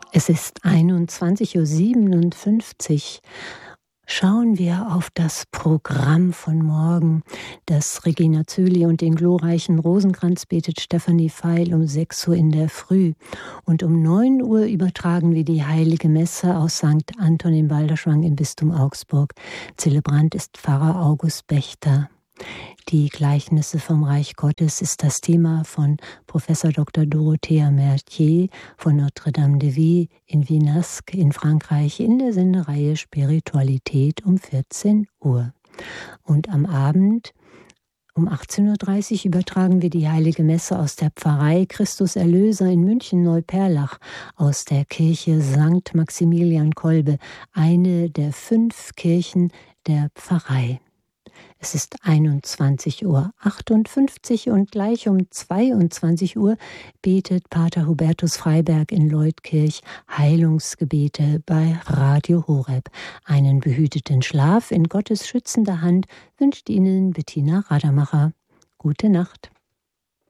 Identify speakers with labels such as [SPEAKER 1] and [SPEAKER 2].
[SPEAKER 1] Es ist 21:57 Uhr. Schauen wir auf das Programm von morgen, das Regina Zöli und den glorreichen Rosenkranz betet Stefanie Feil um 6 Uhr in der Früh. Und um 9 Uhr übertragen wir die Heilige Messe aus St. Anton im Balderschwang im Bistum Augsburg. Zelebrant ist Pfarrer August Bechter. Die Gleichnisse vom Reich Gottes ist das Thema von Professor Dr. Dorothea Mertier von Notre-Dame-de-Vie in Vinasque in Frankreich in der Sendereihe Spiritualität um 14 Uhr. Und am Abend um 18:30 Uhr übertragen wir die Heilige Messe aus der Pfarrei Christus Erlöser in München-Neuperlach aus der Kirche St. Maximilian Kolbe, eine der 5 Kirchen der Pfarrei. Es ist 21:58 Uhr und gleich um 22 Uhr betet Pater Hubertus Freiberg in Leutkirch Heilungsgebete bei Radio Horeb. Einen behüteten Schlaf in Gottes schützender Hand wünscht Ihnen Bettina Radermacher. Gute Nacht.